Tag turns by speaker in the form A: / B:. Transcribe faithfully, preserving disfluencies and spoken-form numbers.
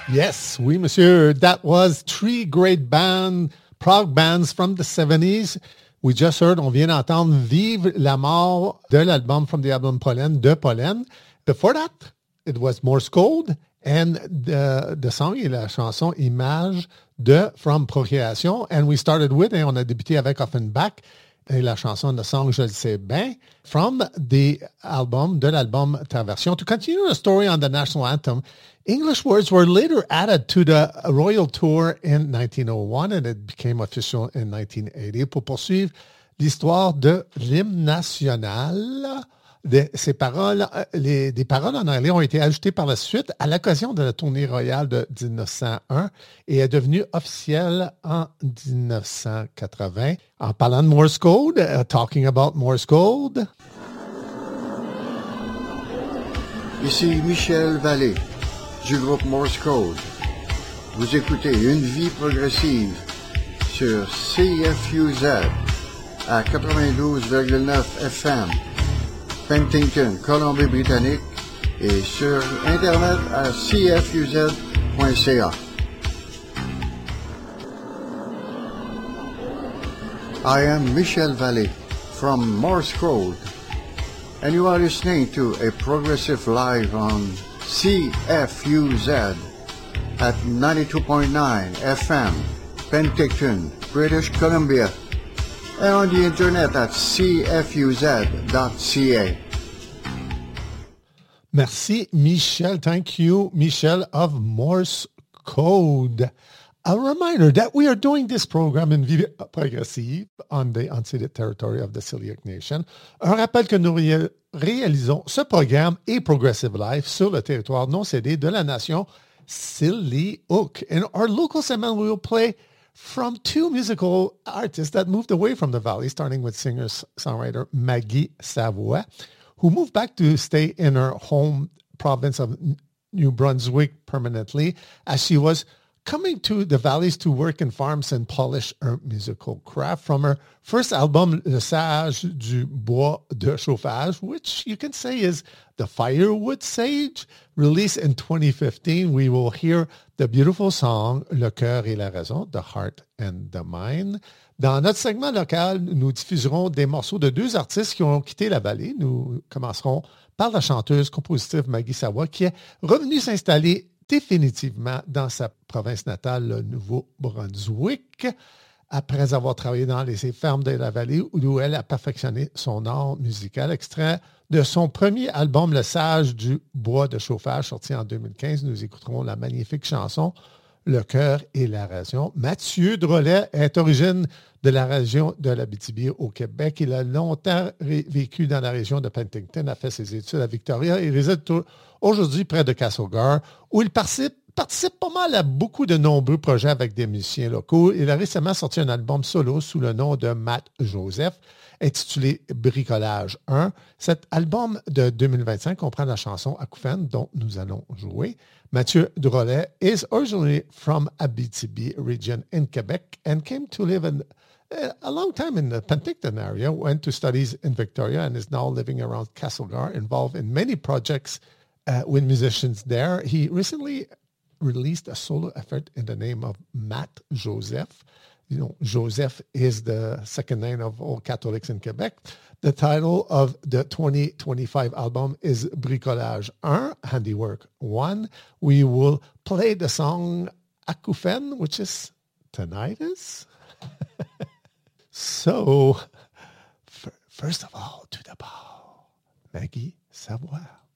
A: Yes, oui, monsieur. That was three great band, prog bands from the seventies. We just heard, on vient d'entendre Vive la mort de l'album From the Album Pollen de Pollen. Before that, it was Morse Code and the, the song et la chanson Image de From Procreation. And we started with, et on a débuté avec Offenbach et la chanson The Song Je le sais bien from the album, de l'album Ta Version. To continue the story on the national anthem, English words were later added to the Royal Tour in nineteen oh one and it became official in nineteen eighty. Pour poursuivre l'histoire de l'hymne national, de, ces paroles, les, des paroles en anglais ont été ajoutées par la suite à l'occasion de la tournée royale de dix-neuf cent un et est devenue officielle en dix-neuf cent quatre-vingts. En parlant de Morse Code, uh, talking about Morse Code.
B: Ici Michel Vallée du groupe Morse Code. Vous écoutez Une vie progressive sur C F U Z à quatre-vingt-douze virgule neuf F M, Penticton, Colombie-Britannique et sur Internet à c f u z point c a. I am Michel Vallée from Morse Code and you are listening to a progressive live on C F U Z at ninety-two point nine F M, Penticton, British Columbia, and on the internet at c f u z dot c a.
A: Merci, Michel. Thank you, Michel of Morse Code. A reminder that we are doing this program in Vie Progressive on the unceded territory of the Syilxic Nation. Un rappel que nous ré- réalisons ce programme et Progressive Life sur le territoire non cédé de la nation Syilxic. In our local segment, we will play from two musical artists that moved away from the valley, starting with singer-songwriter Maggie Savoie, who moved back to stay in her home province of New Brunswick permanently as she was coming to the valleys to work in farms and polish her musical craft. From her first album, Le Sage du Bois de Chauffage, which you can say is the firewood sage, released in twenty fifteen, we will hear the beautiful song Le Cœur et la Raison, The Heart and the Mind. Dans notre segment local, nous diffuserons des morceaux de deux artistes qui ont quitté la vallée. Nous commencerons par la chanteuse compositive Maggie Savoie, qui est revenue s'installer définitivement dans sa province natale, le Nouveau-Brunswick, après avoir travaillé dans les fermes de la vallée où elle a perfectionné son art musical. Extrait de son premier album, Le Sage du Bois de Chauffage, sorti en deux mille quinze, nous écouterons la magnifique chanson Le Cœur et la Raison. Mathieu Drolet est origine de la région de l'Abitibi au Québec. Il a longtemps ré- vécu dans la région de Penticton, a fait ses études à Victoria et réside tout- aujourd'hui près de Castlegar, où il participe, participe pas mal à beaucoup de nombreux projets avec des musiciens locaux. Il a récemment sorti un album solo sous le nom de Matt Joseph, intitulé Bricolage un. Cet album de deux mille vingt-cinq comprend la chanson Acouphène, dont nous allons jouer. Mathieu Drolet is originally from Abitibi region in Quebec and came to live in uh, a long time in the Penticton area, went to studies in Victoria and is now living around Castlegar, involved in many projects uh, with musicians there. He recently released a solo effort in the name of Matt Joseph. You know, Joseph is the second name of all Catholics in Quebec. The title of the twenty twenty-five album is Bricolage one, Handiwork one. We will play the song Acouphène, which is tinnitus. So, f- first of all, to the ball, Maggie Savoie.